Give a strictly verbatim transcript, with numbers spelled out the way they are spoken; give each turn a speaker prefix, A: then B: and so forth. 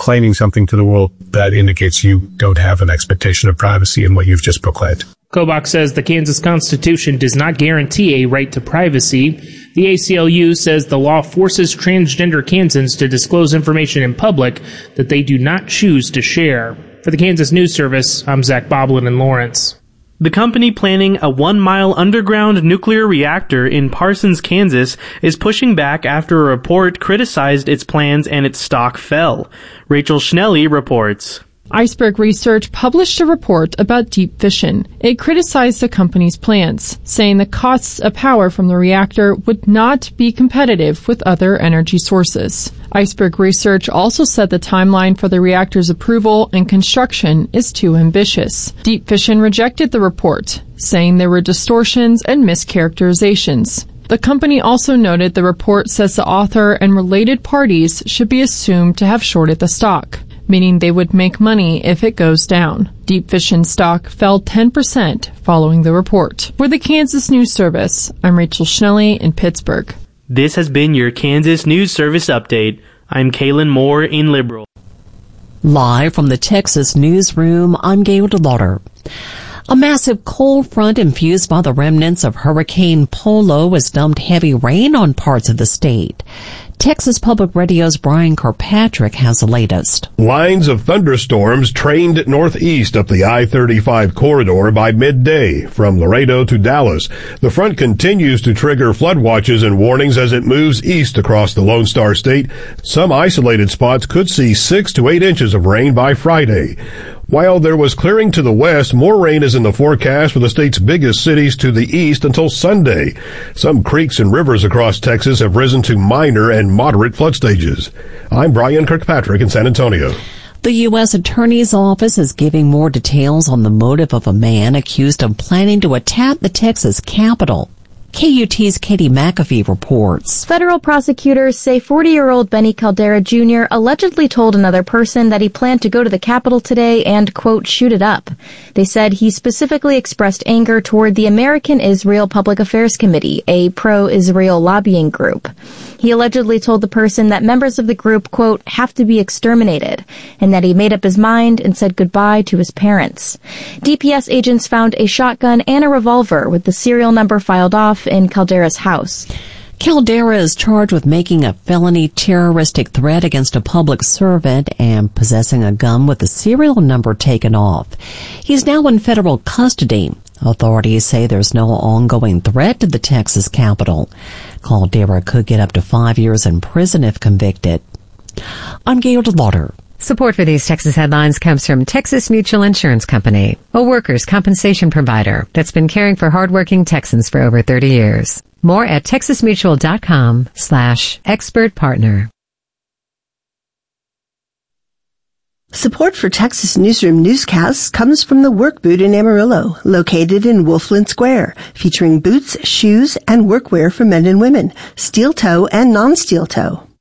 A: proclaiming something to the world that indicates you don't have an expectation of privacy in what you've just proclaimed.
B: Kobach says the Kansas Constitution does not guarantee a right to privacy. The A C L U says the law forces transgender Kansans to disclose information in public that they do not choose to share. For the Kansas News Service, I'm Zach Boblin in Lawrence.
C: The company planning a one-mile underground nuclear reactor in Parsons, Kansas, is pushing back after a report criticized its plans and its stock fell. Rachel Schnelly reports.
D: Iceberg Research published a report about deep fission. It criticized the company's plans, saying the costs of power from the reactor would not be competitive with other energy sources. Iceberg Research also said the timeline for the reactor's approval and construction is too ambitious. Deep Fission rejected the report, saying there were distortions and mischaracterizations. The company also noted the report says the author and related parties should be assumed to have shorted the stock, meaning they would make money if it goes down. Deep Fission stock fell ten percent following the report. For the Kansas News Service, I'm Rachel Schnelly in Pittsburgh.
C: This has been your Kansas News Service update. I'm Kaylin Moore in Liberal.
E: Live from the Texas newsroom, I'm Gail DeLauder. A massive cold front infused by the remnants of Hurricane Polo has dumped heavy rain on parts of the state. Texas Public Radio's Brian Kirkpatrick has the latest.
F: Lines of thunderstorms trained northeast up the I thirty-five corridor by midday from Laredo to Dallas. The front continues to trigger flood watches and warnings as it moves east across the Lone Star State. Some isolated spots could see six to eight inches of rain by Friday. While there was clearing to the west, more rain is in the forecast for the state's biggest cities to the east until Sunday. Some creeks and rivers across Texas have risen to minor and moderate flood stages. I'm Brian Kirkpatrick in San Antonio.
E: The U S Attorney's Office is giving more details on the motive of a man accused of planning to attack the Texas Capitol. K U T's Katie McAfee reports.
G: Federal prosecutors say forty-year-old Benny Caldera Junior allegedly told another person that he planned to go to the Capitol today and, quote, shoot it up. They said he specifically expressed anger toward the American Israel Public Affairs Committee, a pro-Israel lobbying group. He allegedly told the person that members of the group, quote, have to be exterminated, and that he made up his mind and said goodbye to his parents. D P S agents found a shotgun and a revolver with the serial number filed off in Caldera's house.
E: Caldera is charged with making a felony terroristic threat against a public servant and possessing a gun with the serial number taken off. He's now in federal custody. Authorities say there's no ongoing threat to the Texas Capitol. Caldera could get up to five years in prison if convicted. I'm Gail DeLauder.
H: Support for these Texas headlines comes from Texas Mutual Insurance Company, a workers' compensation provider that's been caring for hardworking Texans for over thirty years. More at texasmutual.com slash expert partner.
I: Support for Texas Newsroom newscasts comes from the Work Boot in Amarillo, located in Wolfland Square, featuring boots, shoes, and workwear for men and women, steel toe and non-steel toe.